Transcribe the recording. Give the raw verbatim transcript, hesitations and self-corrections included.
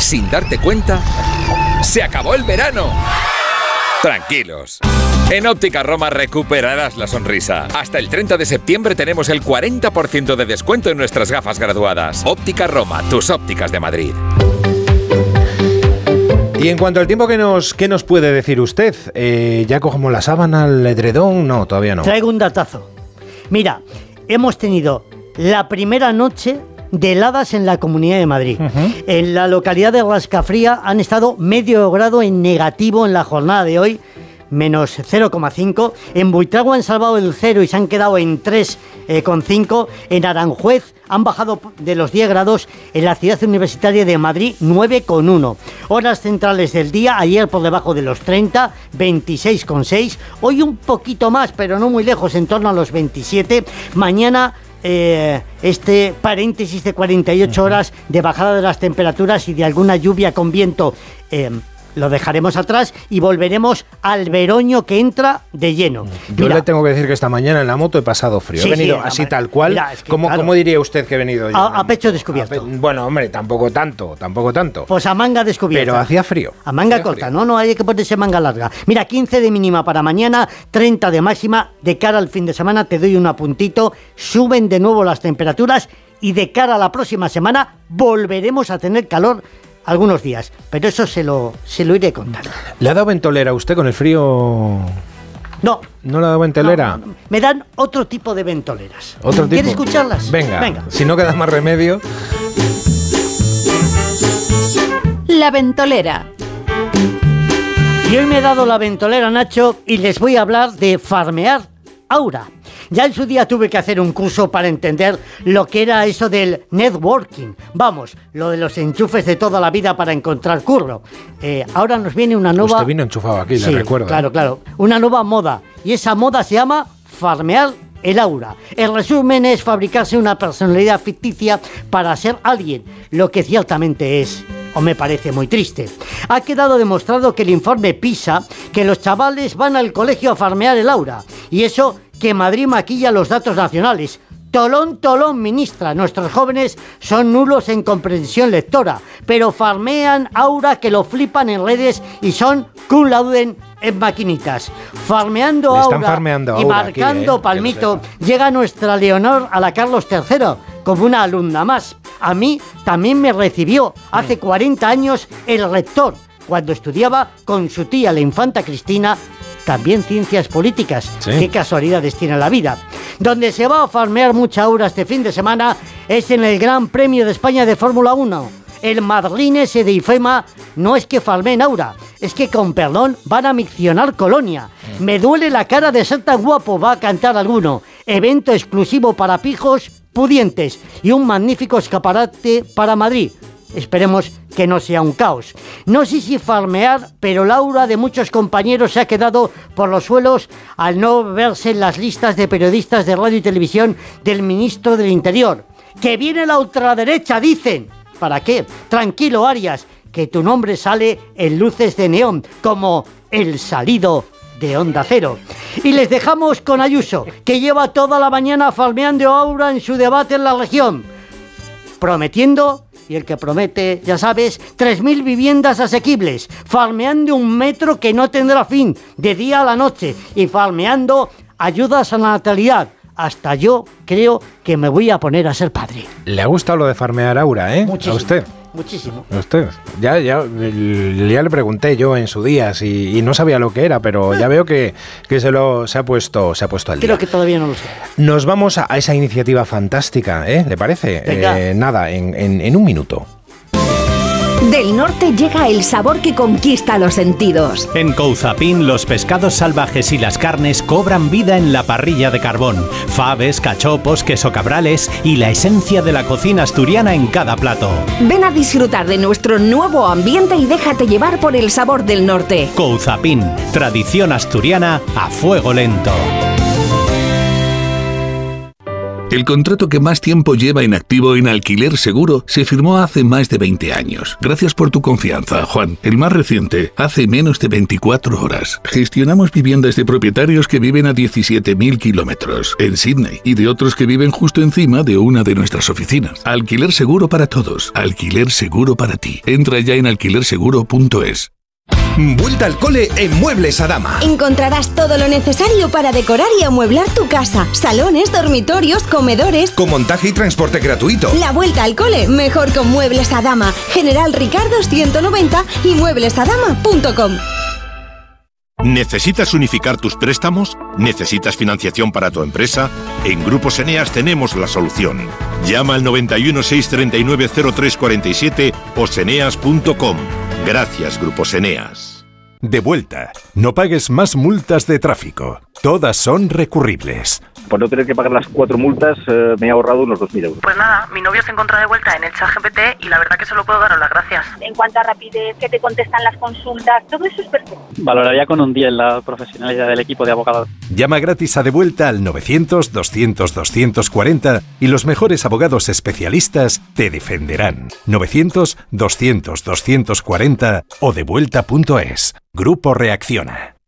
sin darte cuenta, ¡se acabó el verano! Tranquilos. En Óptica Roma recuperarás la sonrisa. Hasta el treinta de septiembre tenemos el cuarenta por ciento de descuento en nuestras gafas graduadas. Óptica Roma, tus ópticas de Madrid. Y en cuanto al tiempo, ¿qué nos, qué nos puede decir usted? Eh, ¿Ya cogemos la sábana, el edredón? No, todavía no. Traigo un datazo. Mira, hemos tenido la primera noche de heladas en la Comunidad de Madrid. Uh-huh. En la localidad de Rascafría han estado medio grado en negativo en la jornada de hoy, menos cero coma cinco. En Buitrago han salvado el cero y se han quedado en tres coma cinco. En Aranjuez han bajado de los diez grados. En la ciudad universitaria de Madrid, nueve coma uno. Horas centrales del día, ayer por debajo de los treinta, veintiséis coma seis. Hoy un poquito más, pero no muy lejos, en torno a los veintisiete. Mañana Eh, este paréntesis de cuarenta y ocho horas de bajada de las temperaturas y de alguna lluvia con viento eh, lo dejaremos atrás y volveremos al veroño que entra de lleno. Yo Mira, le tengo que decir que esta mañana en la moto he pasado frío. Sí, he venido sí, así la, tal cual. Mira, es que, ¿Cómo, claro, ¿Cómo diría usted que he venido yo? A, a pecho descubierto. A pe- bueno, hombre, tampoco tanto, tampoco tanto. Pues a manga descubierta. Pero hacía frío. A manga hacía corta, frío. no, no hay que ponerse manga larga. Mira, quince de mínima para mañana, treinta de máxima. De cara al fin de semana te doy un apuntito. Suben de nuevo las temperaturas y de cara a la próxima semana volveremos a tener calor algunos días, pero eso se lo, se lo iré contando. ¿Le ha dado ventolera a usted con el frío? No. ¿No le ha dado ventolera? No, no, no. Me dan otro tipo de ventoleras. ¿Otro tipo? ¿Quieres escucharlas? Venga, Venga. Si no queda más remedio. La ventolera. Y hoy me he dado la ventolera, Nacho, y les voy a hablar de farmear Aura. Ya en su día tuve que hacer un curso para entender lo que era eso del networking. Vamos, lo de los enchufes de toda la vida para encontrar curro. Eh, ahora nos viene una nueva... Usted vino enchufado aquí, sí, le recuerdo. Claro, claro. Una nueva moda. Y esa moda se llama farmear el aura. El resumen es fabricarse una personalidad ficticia para ser alguien, lo que ciertamente es, o me parece muy triste. Ha quedado demostrado que el informe PISA, que los chavales van al colegio a farmear el aura. Y eso que Madrid maquilla los datos nacionales. Tolón, tolón, ministra. Nuestros jóvenes son nulos en comprensión lectora, pero farmean aura que lo flipan en redes y son cum laude en maquinitas. Farmeando aura farmeando y aura marcando aquí, ¿eh? palmito, llega nuestra Leonor a la Carlos tercero como una alumna más. A mí también me recibió hace cuarenta años el rector, cuando estudiaba con su tía, la infanta Cristina, también ciencias políticas. Sí. Qué casualidades tiene la vida. Donde se va a farmear mucha aura este fin de semana es en el Gran Premio de España de Fórmula uno. El madrilense de IFEMA no es que farmeen aura, es que con perdón van a miccionar colonia. Me duele la cara de ser tan guapo, va a cantar alguno. Evento exclusivo para pijos pudientes y un magnífico escaparate para Madrid. Esperemos que no sea un caos. No sé si farmear, pero la aura de muchos compañeros se ha quedado por los suelos al no verse en las listas de periodistas de radio y televisión del ministro del Interior. ¡Que viene la ultraderecha!, dicen. ¿Para qué? Tranquilo, Arias, que tu nombre sale en luces de neón, como el salido de Onda Cero. Y les dejamos con Ayuso, que lleva toda la mañana farmeando aura en su debate en la región, prometiendo... Y el que promete, ya sabes, tres mil viviendas asequibles, farmeando un metro que no tendrá fin, de día a la noche, y farmeando ayudas a la natalidad. Hasta yo creo que me voy a poner a ser padre. ¿Le ha gustado lo de farmear aura, eh? Muchísimo. ¿A usted? Muchísimo. ¿A usted? Ya, ya, ya le pregunté yo en su día si, y no sabía lo que era, pero ya veo que, que se, lo, se, ha puesto, se ha puesto al día. Creo que todavía no lo sé. Nos vamos a, a esa iniciativa fantástica, ¿eh? ¿Le parece? Eh, nada, en, en, en un minuto. Del norte llega el sabor que conquista los sentidos. En Couzapin, los pescados salvajes y las carnes cobran vida en la parrilla de carbón. Faves, cachopos, queso cabrales y la esencia de la cocina asturiana en cada plato. Ven a disfrutar de nuestro nuevo ambiente y déjate llevar por el sabor del norte. Couzapin, tradición asturiana a fuego lento. El contrato que más tiempo lleva en activo en Alquiler Seguro se firmó hace más de veinte años. Gracias por tu confianza, Juan. El más reciente, hace menos de veinticuatro horas. Gestionamos viviendas de propietarios que viven a diecisiete mil kilómetros en Sydney y de otros que viven justo encima de una de nuestras oficinas. Alquiler Seguro para todos. Alquiler Seguro para ti. Entra ya en alquiler seguro punto es. Vuelta al cole en Muebles Adama. Encontrarás todo lo necesario para decorar y amueblar tu casa. Salones, dormitorios, comedores. Con montaje y transporte gratuito. La vuelta al cole mejor con Muebles Adama. General Ricardo ciento noventa y muebles adama punto com. ¿Necesitas unificar tus préstamos? ¿Necesitas financiación para tu empresa? En Grupos Eneas tenemos la solución. Llama al noventa y uno, seiscientos treinta y nueve, cero tres cuarenta y siete o seneas punto com. Gracias, Grupos Eneas. De vuelta. No pagues más multas de tráfico. Todas son recurribles. Por no tener que pagar las cuatro multas, eh, me he ahorrado unos dos mil euros. Pues nada, mi novio se encuentra de vuelta en el ChatGPT y la verdad que solo puedo daros las gracias. En cuanto a rapidez, que te contestan las consultas, todo eso es perfecto. Valoraría con un diez la profesionalidad del equipo de abogados. Llama gratis a De Vuelta al novecientos, doscientos, doscientos cuarenta y los mejores abogados especialistas te defenderán. novecientos, doscientos, doscientos cuarenta o devuelta punto es. Grupo Reacciona.